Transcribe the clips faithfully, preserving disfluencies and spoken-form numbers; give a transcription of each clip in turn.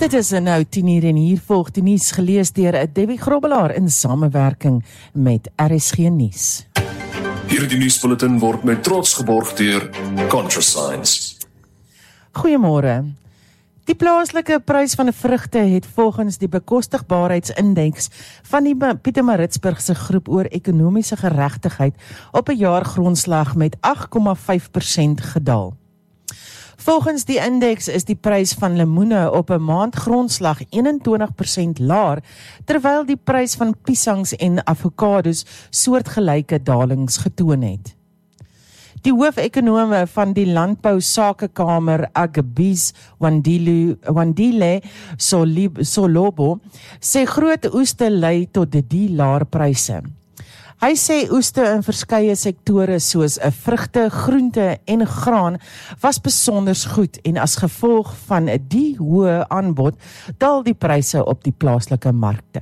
Dit is nou tien uur en hier volg die nuus gelees deur Debbie Grobbelaar in samewerking met R S G Nuus. Hierdie nuusbulletin word met trots geborg deur ContraScience. Goeiemôre. Die plaaslike prys van vrugte het volgens die bekostigbaarheidsindeks van die Pietermaritzburgse groep oor ekonomiese geregtigheid op 'n jaargrondslag met agt komma vyf persent gedaal. Volgens die indeks is die prys van lemoene op 'n maandgrondslag een en twintig persent laer, terwyl die prys van piesangs en avokados soortgelyke dalings getoon het. Die hoofekonome van die Landbou-Sakekamer, Agabis Wandile, Wandile Solobo, sê groot oeste lei tot die laer pryse. Hy sê oeste in verskeie sektore soos vrugte, groente en graan was besonder goed en as gevolg van die hoë aanbod daal die pryse op die plaaslike markte.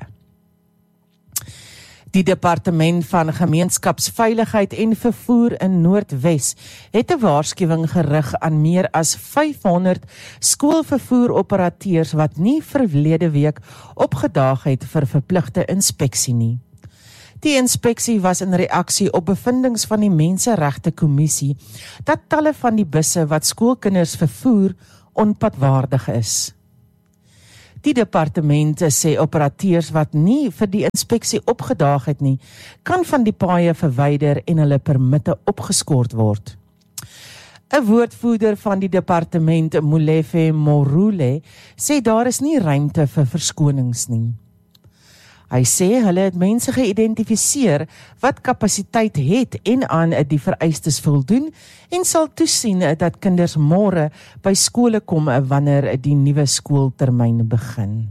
Die Departement van Gemeenskapsveiligheid en Vervoer in Noordwes het 'n waarskuwing gerig aan meer as vyfhonderd skoolvervoeroperateurs wat nie verlede week opgedaag het vir verpligte inspeksie nie. Die inspeksie was in reaksie op bevindings van die Menseregte Kommissie dat talle van die busse wat skoolkinders vervoer onpadwaardig is. Die departement sê operateurs wat nie vir die inspeksie opgedaag het nie, kan van die paaie verwyder en hulle permitte opgeskort word. 'n Woordvoerder van die departement, Molefe Morule, sê daar is nie ruimte vir verskonings nie. Hy sê hulle het mense geïdentifiseer wat kapasiteit het en aan die vereistes voldoen en sal toesien dat kinders môre by skole kom wanneer die nuwe skooltermyn begin.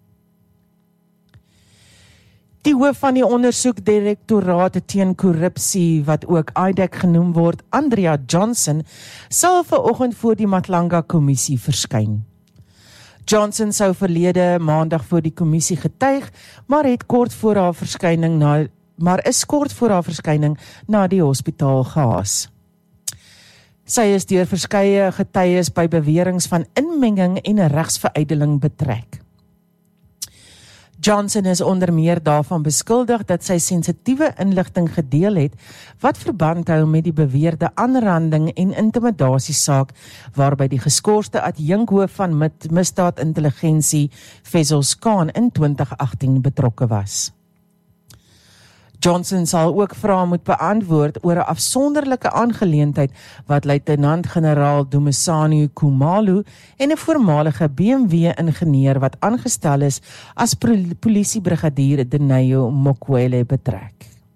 Die hoof van die ondersoekdirektoraat teen korrupsie, wat ook I D E C genoem word, Andrea Johnson, sal vanoggend voor die Matlanga-kommissie verskyn. Johnson sou verlede maandag voor die kommissie getuig, maar het kort voor haar verskyning na maar is kort voor haar verskyning na die hospitaal gehaas. Sy is deur verskeie getuies by beweringe van inmenging en regsveruideling betrek. Johnson is onder meer daarvan beskuldig dat sy sensitiewe inligting gedeel het wat verband hou met die beweerde aanranding en intimidasiesaak waarby die geskorste adjunkhoof van misdaadintelligensie Fezos Khan in twintig agttien betrokke was. Johnson sal ook vrae moet beantwoord oor 'n afsonderlike aangeleentheid wat luitenant-generaal Dumisani Khumalo en 'n voormalige B M W-ingenieur wat aangestel is as polisiebrigadier Denayo Mokwele betrek.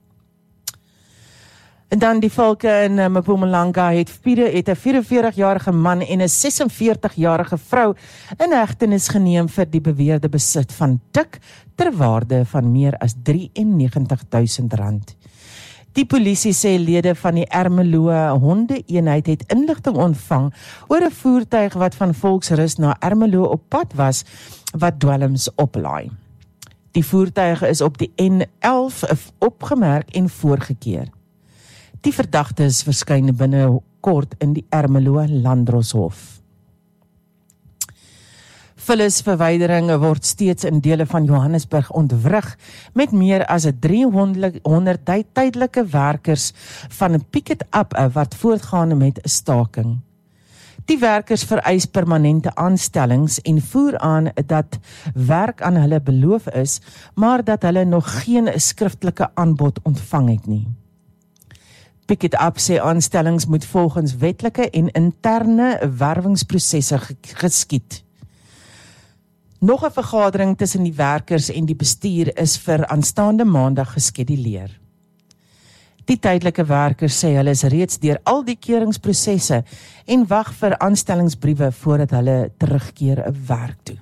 En dan die volke in uh, Mpumalanga het, het 'n vyf-en-veertig-jarige man en 'n ses en veertig-jarige vrou in hegtenis geneem vir die beweerde besit van tik ter waarde van meer as negentig drie duisend rand. Die polisie sê lede van die Ermelo honde-eenheid het inligting ontvang oor 'n voertuig wat van Volksrus na Ermelo op pad was wat dwelms oplaai. Die voertuig is op die N elf opgemerk en voorgekeer. Die verdagtes verskyn binne kort in die Ermelo Landdroshof. Vullisverwydering word steeds in dele van Johannesburg ontwrig met meer as driehonderd tydelike werkers van 'n Pick It Up wat voortgaan met 'n staking. Die werkers vereis permanente aanstellings en voer aan dat werk aan hulle beloof is, maar dat hulle nog geen skriftelike aanbod ontvang het nie. Pick It Up sê aanstellings moet volgens wetlike en interne werwingsprosesse geskied. Nog 'n vergadering tussen die werkers en die bestuur is vir aanstaande maandag geskeduleer. Die tydelike werkers sê hulle is reeds deur al die keuringsprosesse en wag vir aanstellingsbriewe voordat hulle terugkeer werk toe.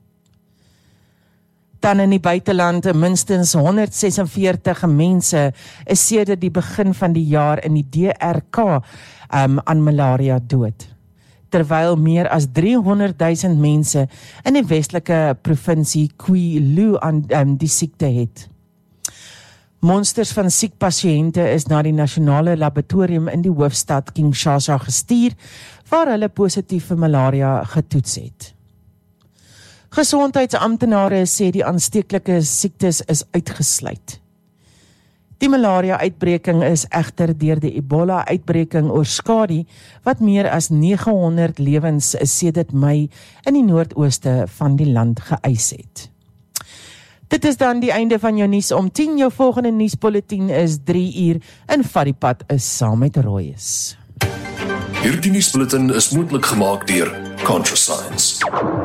Dan in die buiteland, minstens honderdsesenveertig mense is sedert die begin van die jaar in die D R K um, aan malaria dood, terwyl meer as driehonderd duisend mense in die westelike provinsie KwaZulu aan um, die siekte het. Monsters van siek pasiënte is na die nasionale laboratorium in die hoofstad Kinshasa gestuur, waar hulle positief vir malaria getoets het. Gesondheidsamptenare sê die aansteeklike siektes is uitgesluit. Die malaria-uitbreking is egter deur die Ebola-uitbreking oorskadu wat meer as nege honderd lewens sedert Mei in die noordooste van die land geëis het. Dit is dan die einde van jou nuus om tien. Jou volgende nuusbulletin is drie uur en vat die pad is saam met Royes. Hierdie nuusbulletin is moontlik gemaak deur ContraScience.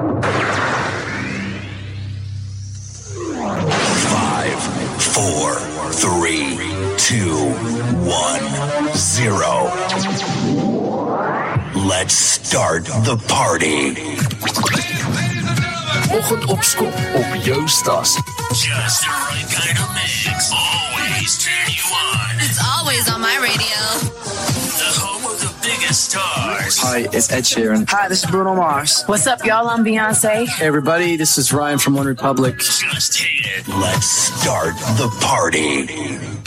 Five, four, three, two, one, zero. Let's start the party. Oggend op skop op jou stasie. Just the right kind of mix. Always turn you on. It's always on my radio. The home of the biggest stars. Hi, it's Ed Sheeran. Hi, this is Bruno Mars. What's up, y'all? I'm Beyonce. Hey, everybody, this is Ryan from One Republic. Just hit it. Let's start the party.